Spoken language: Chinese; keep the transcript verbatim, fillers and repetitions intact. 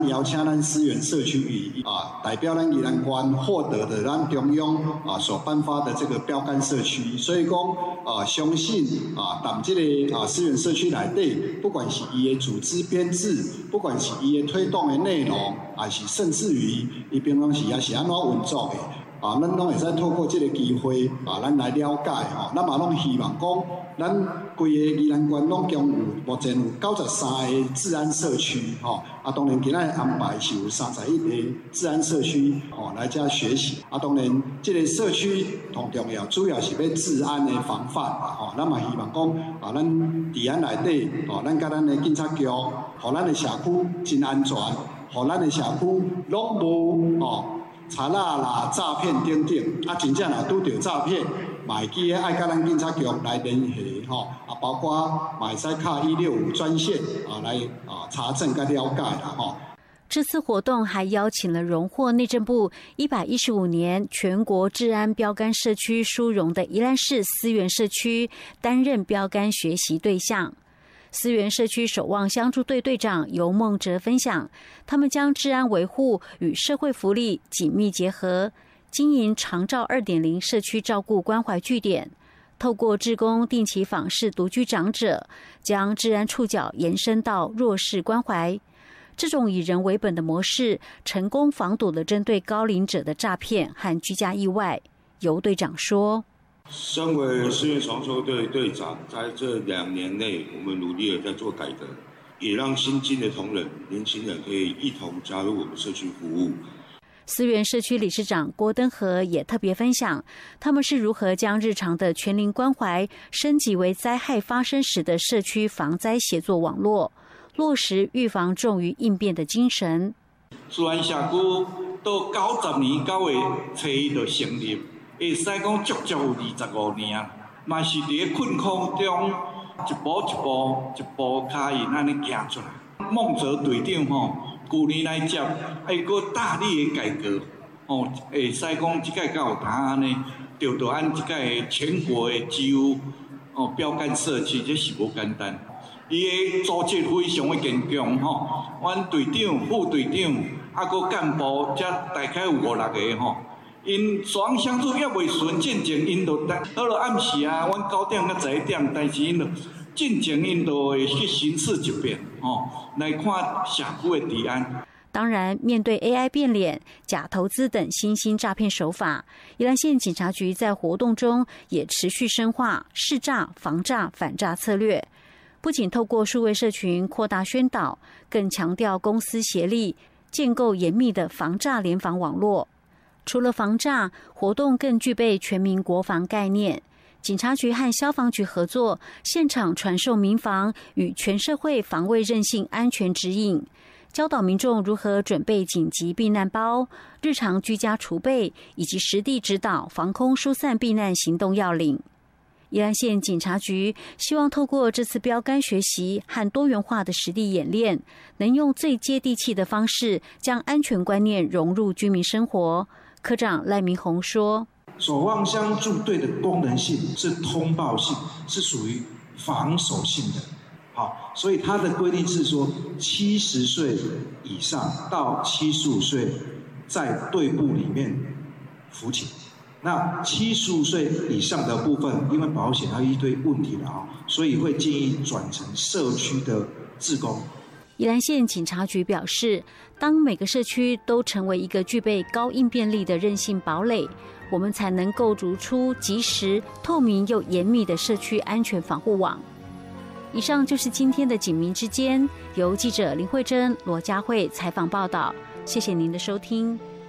邀请咱思源社区以啊代表咱宜兰县获得的咱中央啊所颁发的这个标杆社区，所以讲啊相信啊咱这个啊思源社区内底，不管是伊的组织编制，不管是伊的推动的内容，还是甚至于伊平常时也是安怎运作的。啊，咱拢会使透过这个机会啊，咱来了解吼。咱嘛拢希望讲，咱规个宜兰县拢共有目前有九十三个治安社区吼。啊，当然今仔安排是有三十一个治安社区吼来遮学习。啊，当然这个社区同重要，主要是要治安的防范嘛吼。咱嘛希望讲啊，咱治安内底吼，咱甲咱的警察局，互咱的社区真安全，互咱的社区拢无吼。查啦啦、诈骗等等，啊，真正若拄着诈骗，嘛会记得爱甲咱警察局来联系吼，啊，包括嘛会使敲一六五专线啊来啊查证甲了解啦吼。 这次活动还邀请了荣获内政部一百一十五年全国治安标杆社区殊荣的宜兰市思源社区担任标杆学习对象。思源社区守望相助队队长尤梦哲分享，他们将治安维护与社会福利紧密结合，经营长照 二点零 社区照顾关怀据点，透过志工定期访视独居长者，将治安触角延伸到弱势关怀。这种以人为本的模式，成功防堵了针对高龄者的诈骗和居家意外。尤队长说， 身为思源防守队队长，在这两年内，我们努力的在做改革，也让新进的同仁、年轻人可以一同加入我们社区服务。 思源社区理事长郭登和也特别分享，他们是如何将日常的全龄关怀升级为灾害发生时的社区防灾协作网络，落实预防重于应变的精神。 思源社区到九十年九月初一就成立。会使讲足足有二十五年，嘛是伫个困苦中一步一步、一步脚印安尼行出来。孟哲队长吼，旧年来接，还佫大力的改革，吼，会使讲即届较有谈安尼，着着按即届全国的只有哦标杆社区，这是无简单。伊的组织非常的坚强吼，阮队长、副队长，啊佫干部，才大概有五六个吼。因双相处也袂顺，进前因就到了暗时啊，阮九点到十一点，但是因就进前因就会去巡视一遍，吼，来看社区的治安。 当然，面对 A I 变脸、假投资等新兴诈骗手法，宜兰县警察局在活动中也持续深化识诈、防诈、反诈策略。不仅透过数位社群扩大宣导，更强调公私协力，建构严密的防诈联防网络。除了防诈，活动更具备全民国防概念。警察局和消防局合作，现场传授民防与全社会防卫韧性安全指引，教导民众如何准备紧急避难包、日常居家储备，以及实地指导防空疏散避难行动要领。宜兰县警察局希望透过这次标杆学习和多元化的实地演练，能用最接地气的方式，将安全观念融入居民生活。科长赖明宏说， 守望相助队的功能性是通报性，是属于防守性的。好，所以它的规定是说，七十岁以上到七十五岁在队部里面服勤。那七十五岁以上的部分，因为保险还有一堆问题了啊，所以会建议转成社区的志工。 宜兰县警察局表示，当每个社区都成为一个具备高应变力的韧性堡垒，我们才能构筑出及时、透明又严密的社区安全防护网。以上就是今天的警民之间，由记者林慧珍、罗佳慧采访报道。谢谢您的收听。